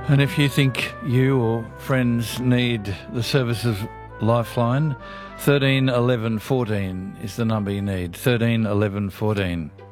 And if you think you or friends need the service of Lifeline, 13 11 14 is the number you need. 13 11 14.